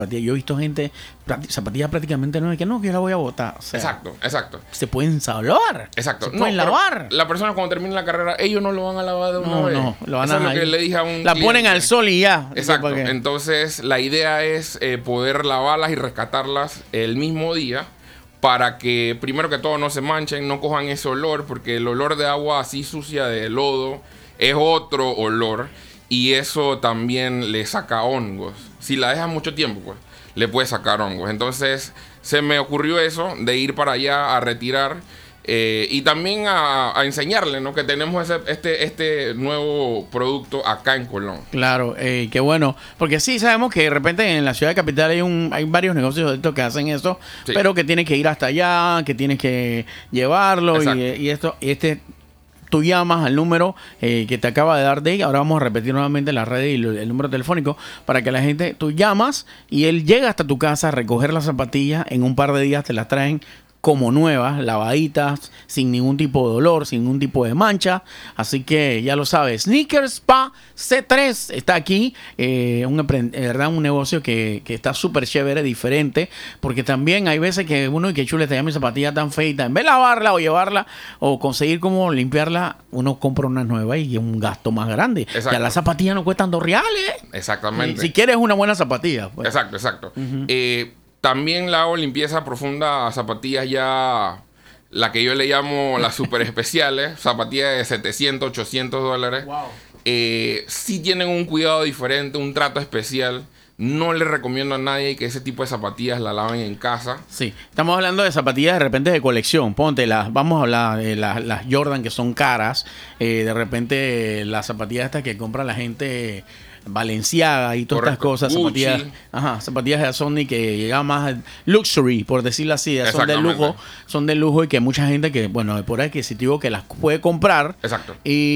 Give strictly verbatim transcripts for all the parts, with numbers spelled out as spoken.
Yo he visto gente, zapatillas prácticamente no, que no, que yo la voy a botar. O sea, exacto, exacto. Se pueden salvar. Exacto. Se pueden no, lavar. La persona cuando termina la carrera, ellos no lo van a lavar de una no, vez. No, lo van Eso a es lo que le dije a un La cliente. ponen al sol y ya. Exacto. Entonces, la idea es eh, poder lavarlas y rescatarlas el mismo día para que, primero que todo, no se manchen, no cojan ese olor, porque el olor de agua así sucia de lodo es otro olor y eso también le saca hongos. Si la dejas mucho tiempo, pues, le puede sacar hongos. Entonces, se me ocurrió eso, de ir para allá a retirar eh, y también a, a enseñarle, ¿no? Que tenemos ese, este, este nuevo producto acá en Colón. Claro, eh, qué bueno. Porque sí sabemos que de repente en la ciudad de capital hay un hay varios negocios de estos que hacen eso, sí, pero que tienes que ir hasta allá, que tienes que llevarlo y, y esto, y este... Tú llamas al número eh, que te acaba de dar Day. Ahora vamos a repetir nuevamente las redes y el, el número telefónico para que la gente, tú llamas y él llega hasta tu casa a recoger las zapatillas. En un par de días te las traen como nuevas, lavaditas, sin ningún tipo de dolor, sin ningún tipo de mancha. Así que ya lo sabes. Sneakers Spa C tres está aquí. Eh, un, ¿verdad? un negocio que, que está súper chévere, diferente. Porque también hay veces que uno y que chule te llama mi zapatilla tan feita. En vez de lavarla o llevarla o conseguir cómo limpiarla, uno compra una nueva y es un gasto más grande. Exacto. Ya las zapatillas no cuestan dos reales. Exactamente. Si, si quieres una buena zapatilla. Pues. Exacto, exacto. Uh-huh. Eh... También le hago limpieza profunda a zapatillas ya, la que yo le llamo las super especiales, zapatillas de setecientos, ochocientos dólares. Wow. Eh, sí tienen un cuidado diferente, un trato especial. No le recomiendo a nadie que ese tipo de zapatillas la laven en casa. Sí, estamos hablando de zapatillas de repente de colección. Ponte las, vamos a hablar de las, las Jordan que son caras. Eh, de repente las zapatillas estas que compra la gente... Balenciaga y todas Correcto. Estas cosas, Gucci. zapatillas, ajá, zapatillas de Sony que llegan más luxury, por decirlo así, son de lujo, son de lujo y que mucha gente que, bueno, por ahí que si te digo que las puede comprar. Exacto.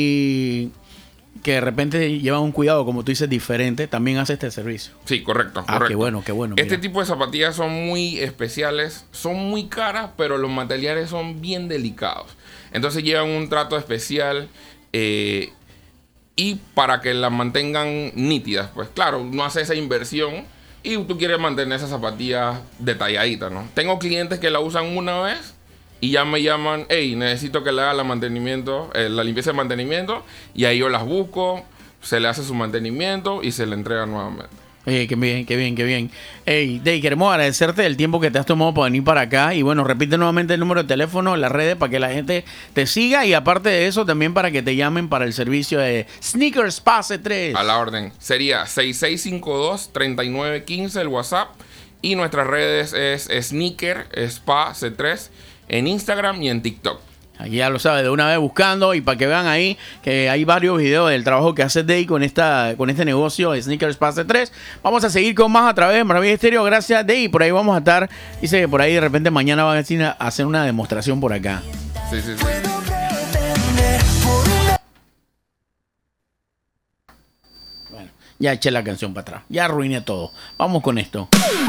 Y que de repente llevan un cuidado, como tú dices, diferente, también hace este servicio. Sí, correcto, ah, correcto. qué bueno, qué bueno. Este mira. tipo de zapatillas son muy especiales, son muy caras, pero los materiales son bien delicados. Entonces llevan un trato especial eh, y para que las mantengan nítidas, pues claro, uno hace esa inversión y tú quieres mantener esas zapatillas detalladitas, ¿no? Tengo clientes que la usan una vez y ya me llaman, hey, necesito que le haga la mantenimiento, eh, la limpieza de mantenimiento, y ahí yo las busco, se le hace su mantenimiento y se le entrega nuevamente. Oye, qué bien, qué bien, qué bien. Hey, Day, queremos agradecerte el tiempo que te has tomado para venir para acá. Y bueno, repite nuevamente el número de teléfono, las redes, para que la gente te siga. Y aparte de eso, también para que te llamen para el servicio de Sneakers Spa C tres. A la orden. Sería seis seis cinco dos, tres nueve uno cinco el WhatsApp. Y nuestras redes es Sneaker Spa C tres en Instagram y en TikTok. Aquí ya lo sabes, de una vez buscando y para que vean ahí que hay varios videos del trabajo que hace Day con esta con este negocio de Sneakers Spa C tres. Vamos a seguir con más a través de Maravilla Estéreo. Gracias, Day. Por ahí vamos a estar. Dice que por ahí de repente mañana van a hacer una demostración por acá. Sí, sí, sí. Bueno, ya eché la canción para atrás. Ya arruiné todo. Vamos con esto.